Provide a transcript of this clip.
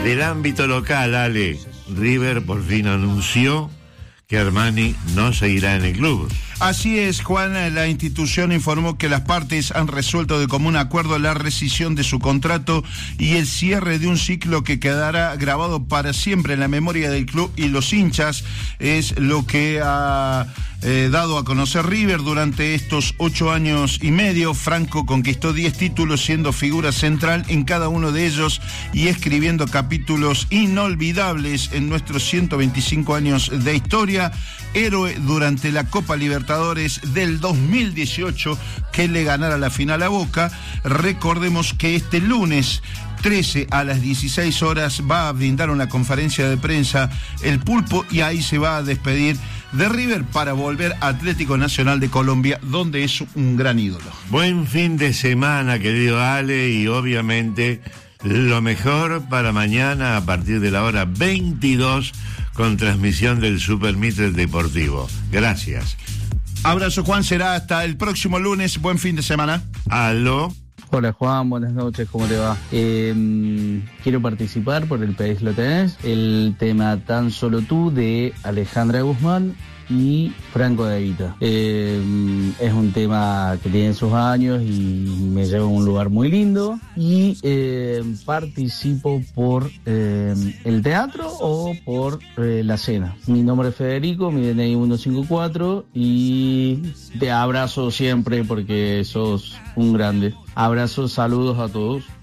Del ámbito local, Ale, River por fin anunció que Armani no seguirá en el club. Así es, Juan, la institución informó que las partes han resuelto de común acuerdo la rescisión de su contrato y el cierre de un ciclo que quedará grabado para siempre en la memoria del club y los hinchas. Es lo que ha dado a conocer River durante estos 8 años y medio. Franco conquistó 10 títulos siendo figura central en cada uno de ellos y escribiendo capítulos inolvidables en nuestros 125 años de historia. Héroe durante la Copa Libertadores del 2018 que le ganara la final a Boca. Recordemos que este lunes 13 a las 16 horas va a brindar una conferencia de prensa el Pulpo y ahí se va a despedir de River para volver a Atlético Nacional de Colombia, donde es un gran ídolo. Buen fin de semana, querido Ale, y obviamente lo mejor para mañana a partir de la hora 22 con transmisión del Super Mitre Deportivo. Gracias. Abrazo, Juan, será hasta el próximo lunes. Buen fin de semana. Aló. Hola Juan, buenas noches, ¿cómo te va? Quiero participar por El País Lo Tenés, el tema Tan Solo Tú de Alejandra Guzmán y Franco De Vita. Es un tema que tiene sus años y me lleva a un lugar muy lindo y participo por el teatro o por la cena. Mi nombre es Federico, mi DNI 154 y te abrazo siempre porque sos un grande. Abrazos, saludos a todos.